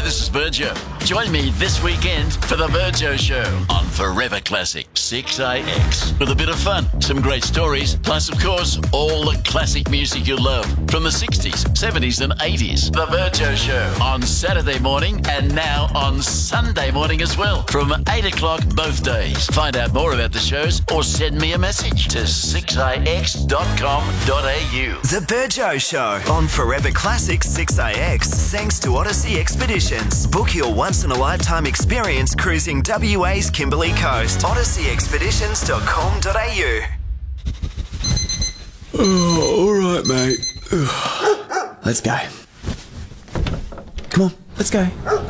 this is Virgio. Join me this weekend for the Virgio Show on Forever Classic 6AX. With a bit of fun, some great stories, plus, of course, all the classic music you love from the 60s, 70s and 80s. The Virgio Show on Saturday morning and now on Sunday morning as well from 8 o'clock both days. Find out more about the shows or send me a message to 6ix.com.au. The Virgio Show on Forever Classic 6AX, thanks to Odyssey Expeditions. Book your once-in-a-lifetime experience cruising WA's Kimberley Coast. OdysseyExpeditions.com.au. Oh, all right, mate. Let's go. Come on, let's go.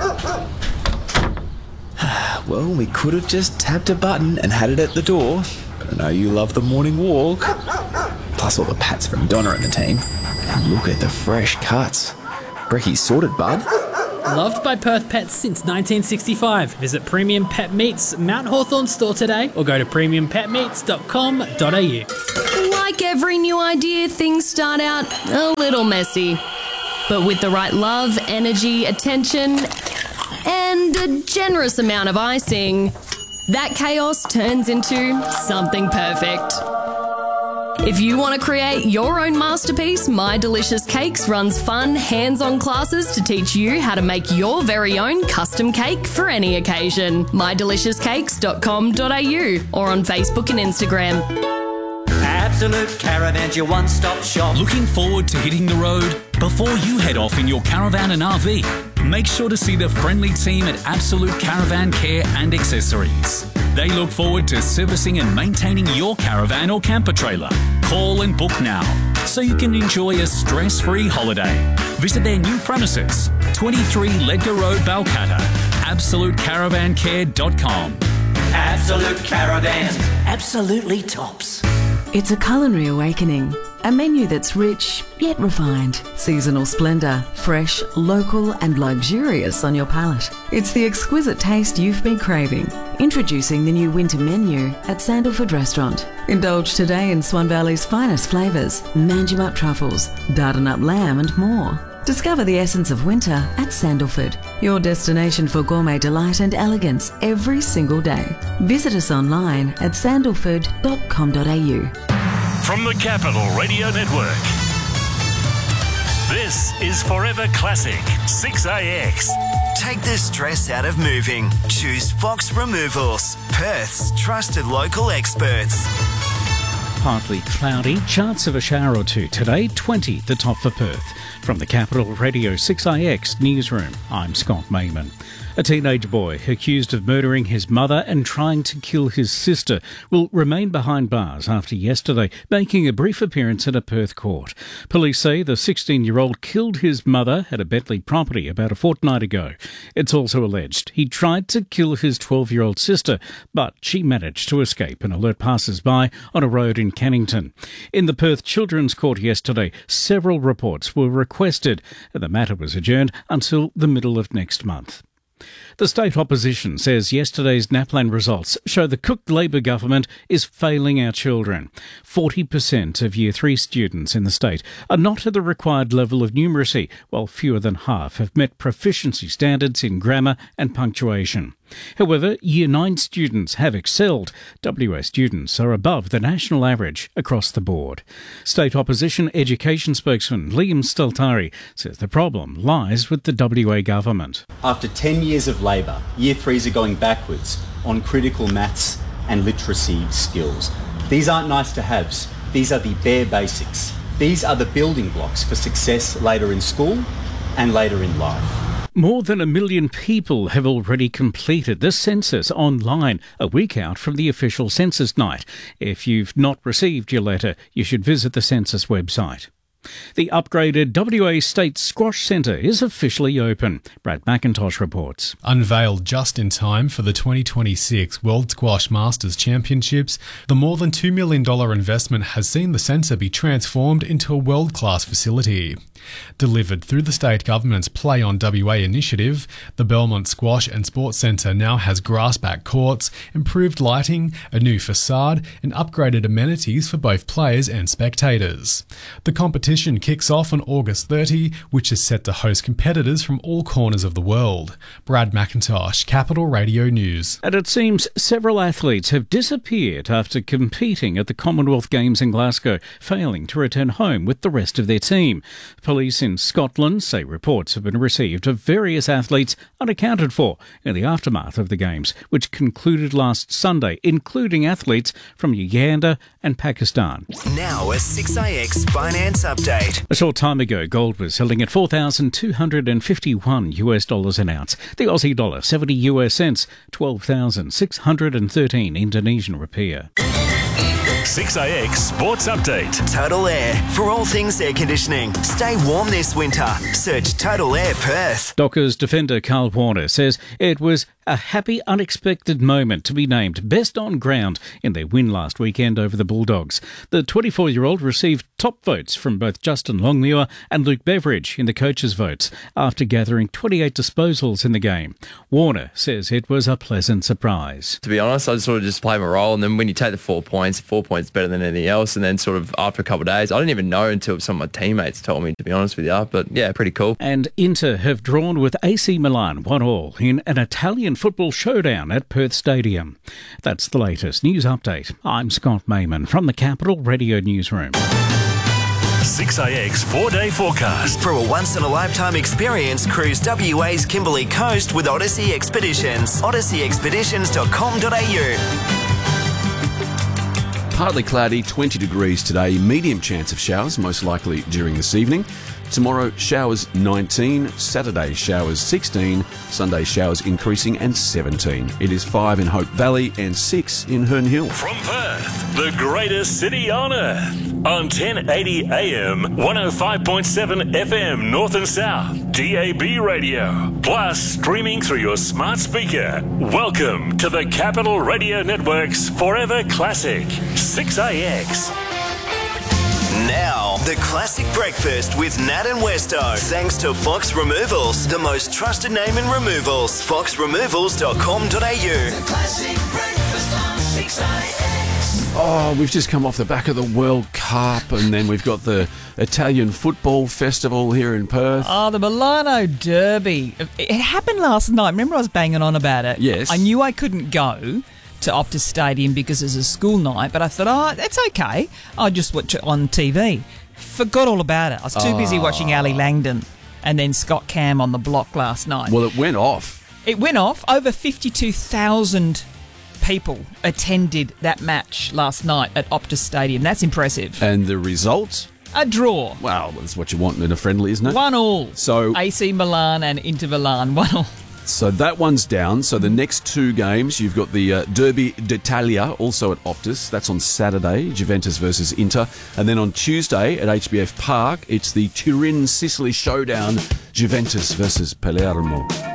Well, we could have just tapped a button and had it at the door, but I know you love the morning walk. Plus all the pats from Donna and the team. And look at the fresh cuts. Brecky's sorted, bud. Loved by Perth pets since 1965. Visit Premium Pet Meats Mount Hawthorn store today or go to premiumpetmeats.com.au. Like every new idea, things start out a little messy. But with the right love, energy, attention, and a generous amount of icing, that chaos turns into something perfect. If you want to create your own masterpiece, My Delicious Cakes runs fun, hands-on classes to teach you how to make your very own custom cake for any occasion. mydeliciouscakes.com.au or on Facebook and Instagram. Absolute Caravan's your one-stop shop. Looking forward to hitting the road? Before you head off in your caravan and RV, make sure to see the friendly team at Absolute Caravan Care and Accessories. They look forward to servicing and maintaining your caravan or camper trailer. Call and book now so you can enjoy a stress-free holiday. Visit their new premises, 23 Ledger Road, Balcatta. AbsoluteCaravanCare.com. Absolute Caravans. Absolutely tops. It's a culinary awakening. A menu that's rich, yet refined. Seasonal splendour, fresh, local and luxurious on your palate. It's the exquisite taste you've been craving. Introducing the new winter menu at Sandalford Restaurant. Indulge today in Swan Valley's finest flavours, Manjimup truffles, Dardanup lamb and more. Discover the essence of winter at Sandalford, your destination for gourmet delight and elegance every single day. Visit us online at sandalford.com.au. From the Capital Radio Network, this is Forever Classic 6AX. Take the stress out of moving. Choose Fox Removals, Perth's trusted local experts. Partly cloudy, chance of a shower or two today, 20 the top for Perth. From the Capital Radio 6IX newsroom, I'm Scott Mayman. A teenage boy accused of murdering his mother and trying to kill his sister will remain behind bars after yesterday making a brief appearance at a Perth court. Police say the 16-year-old killed his mother at a Bentley property about a fortnight ago. It's also alleged he tried to kill his 12-year-old sister, but she managed to escape and alert passers-by on a road in Cannington. In the Perth Children's Court yesterday, several reports were requested, and the matter was adjourned until the middle of next month. The state opposition says yesterday's NAPLAN results show the Cook Labor government is failing our children. 40% of Year 3 students in the state are not at the required level of numeracy, while fewer than half have met proficiency standards in grammar and punctuation. However, Year 9 students have excelled. WA students are above the national average across the board. State opposition education spokesman Liam Steltari says the problem lies with the WA government. After 10 years of Labor, Year 3s are going backwards on critical maths and literacy skills. These aren't nice to haves. These are the bare basics. These are the building blocks for success later in school and later in life. More than 1 million people have already completed the census online, a week out from the official census night. If you've not received your letter, you should visit the census website. The upgraded WA State Squash Centre is officially open. Brad McIntosh reports. Unveiled just in time for the 2026 World Squash Masters Championships, the more than $2 million investment has seen the centre be transformed into a world-class facility. Delivered through the state government's Play on WA initiative, the Belmont Squash and Sports Centre now has grass-back courts, improved lighting, a new facade and upgraded amenities for both players and spectators. The competition competition kicks off on August 30, which is set to host competitors from all corners of the world. Brad McIntosh, Capital Radio News. And it seems several athletes have disappeared after competing at the Commonwealth Games in Glasgow, failing to return home with the rest of their team. Police in Scotland say reports have been received of various athletes unaccounted for in the aftermath of the Games, which concluded last Sunday, including athletes from Uganda and Pakistan. Now a 6IX finance update. A short time ago, gold was selling at $4,251 an ounce. The Aussie dollar 70 US cents, 12,613 Indonesian rupiah. 6IX Sports Update. Total Air. For all things air conditioning, stay warm this winter. Search Total Air Perth. Dockers defender Carl Warner says it was a happy, unexpected moment to be named best on ground in their win last weekend over the Bulldogs. The 24-year-old received top votes from both Justin Longmuir and Luke Beveridge in the coaches' votes after gathering 28 disposals in the game. Warner says it was a pleasant surprise. To be honest, I sort of just played my role, and then when you take the 4 points better than anything else, and then sort of after a couple of days, I didn't even know until some of my teammates told me, to be honest with you, but yeah, pretty cool. And Inter have drawn with AC Milan 1-1 in an Italian football showdown at Perth Stadium. That's the latest news update. I'm Scott Mayman from the Capital Radio Newsroom. 6IX 4-day forecast. For a once-in-a-lifetime experience, cruise WA's Kimberley Coast with Odyssey Expeditions. odysseyexpeditions.com.au. Partly cloudy, 20 degrees today, medium chance of showers, most likely during this evening. Tomorrow, showers 19, Saturday showers 16, Sunday showers increasing and 17. It is 5 in Hope Valley and 6 in Herne Hill. From Perth, the greatest city on earth, on 1080 AM, 105.7 FM North and South, DAB radio, plus streaming through your smart speaker. Welcome to the Capital Radio Network's Forever Classic, 6IX. Now, the classic breakfast with Nat and Westo. Thanks to Fox Removals, the most trusted name in removals. foxremovals.com.au. The classic breakfast on 6IX. Oh, we've just come off the back of the World Cup, and then we've got the Italian Football Festival here in Perth. Oh, the Milano Derby. It happened last night. Remember I was banging on about it? Yes. I knew I couldn't go to Optus Stadium because it's a school night, but I thought, it's okay. I'll just watch it on TV. Forgot all about it. I was too busy watching Ali Langdon and then Scott Cam on the block last night. Well, it went off. It went off. Over 52,000 people attended that match last night at Optus Stadium. That's impressive. And the result? A draw. Well, that's what you want in a friendly, isn't it? 1-1. So AC Milan and Inter Milan, 1-1. So that one's down. So the next two games, you've got the Derby d'Italia, also at Optus. That's on Saturday, Juventus versus Inter. And then on Tuesday at HBF Park, it's the Turin-Sicily showdown, Juventus versus Palermo.